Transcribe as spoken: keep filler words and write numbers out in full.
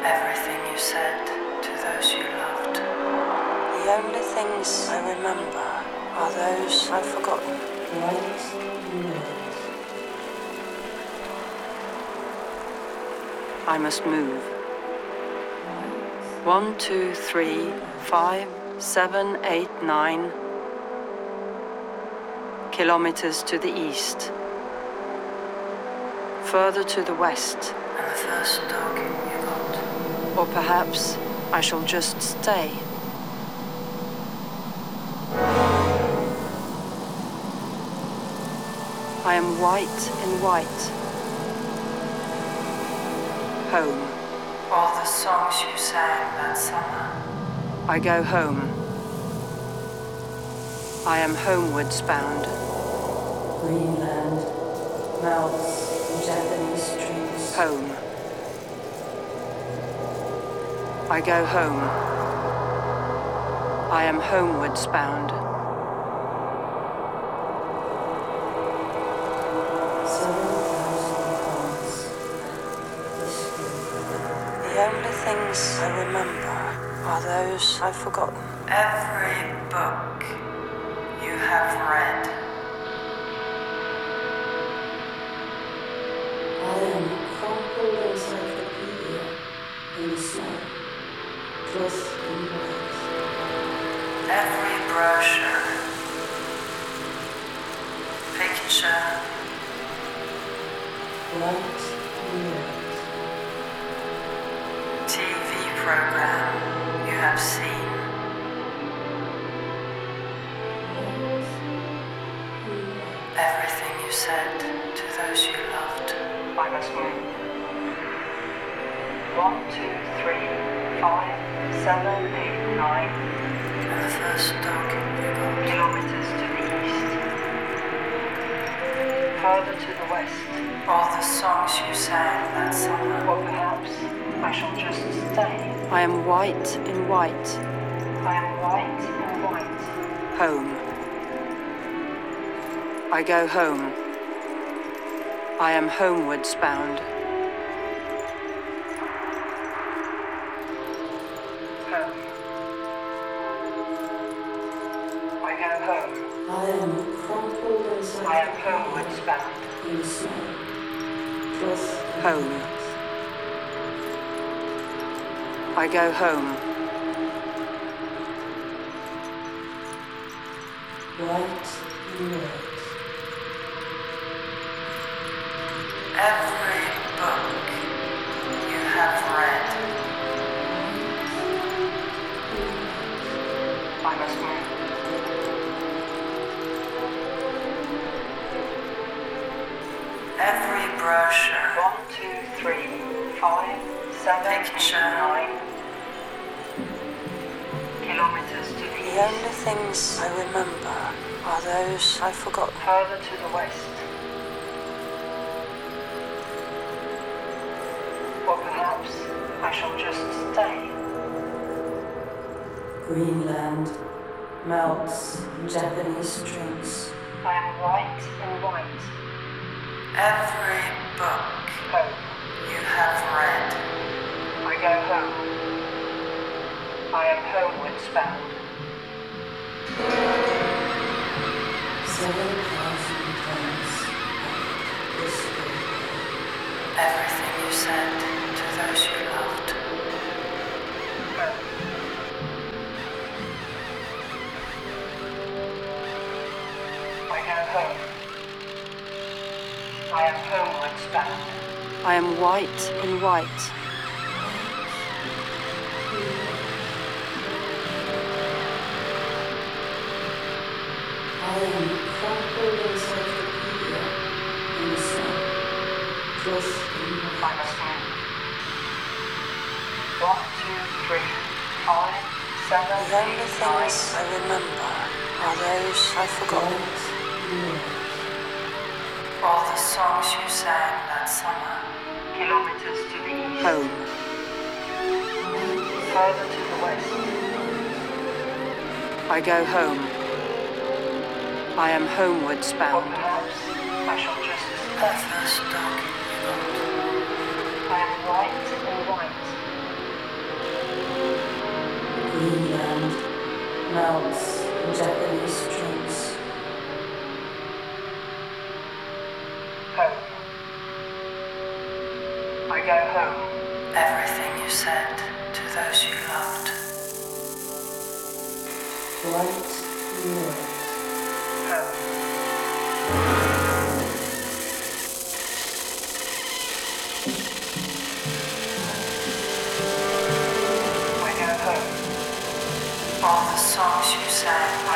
Everything you said to those you loved. The only things I remember are those I've forgotten. Right words. I must move. One, two, three, five, seven, eight, nine kilometers to the east. Further to the west. And the first dog you got. Or perhaps I shall just stay. I am white in white. Home. All the songs you sang that summer. I go home. I am homewards bound. Greenland melts in Japanese streets. Home. I go home. I am homewards bound. The only things I remember are those I've forgotten. Every book you have read. I am a crumpled encyclopedia in the snow, dressed in white. Every brochure, picture, White and red. T V program you have seen. Everything you said to those you loved. I must move. One, two, three, five, seven, eight, nine. And the first dog you got. Kilometers to the east. Further to the west. All the songs you sang that summer. Or perhaps I shall just stay. I am white in white. I am white in white. Home. I go home. I am homewards bound. Home. I go home. I am a crumpled encyclopedia. I am homewards bound. In the snow, dressed in Home. white. I go home. White and red. Every book you have read. I must move. Every brochure. One, two, three, five, seven, eight, nine kilometers to the east. The only things I remember are those I've forgotten. Further to the west. Or perhaps I shall just stay. Greenland melts in Japanese streets. I am white in white. Every book home you have read. I go home. I am homewards bound. Seven thousand tons of whiskey. Everything you said to those you loved. Home. I go home. I am homewards bound. I am white in white. I am a crumpled encyclopedia in the snow, dressed in I white. must move. One, two, three, five, seven, the only eight, things nine. I remember are those I've forgotten. White and red. All the songs you sang that summer. Kilometers to the east. Home. Further to the west. I go home. I am homewards bound. Or perhaps I shall just stay. The first dog you got. I am white in white. melts in Japanese strings. Home. I go home. Everything you said to those you loved. White years. Home. I go home. All the songs you sang, I